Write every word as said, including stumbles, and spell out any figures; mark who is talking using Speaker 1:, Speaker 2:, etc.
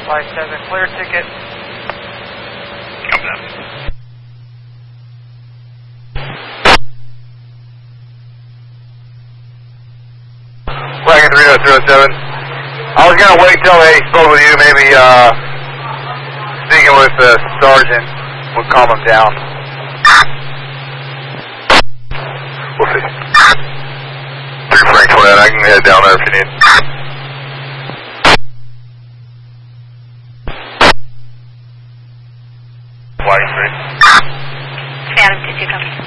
Speaker 1: Flight seven, clear ticket.
Speaker 2: Coming up.
Speaker 3: Wagon three oh zero seven. I was going to wait till they spoke with you, maybe uh, speaking with the sergeant would calm him down.
Speaker 2: We'll see. three Frank for that, I can head down there if you need. Wagon three.
Speaker 4: Phantom two two, copy.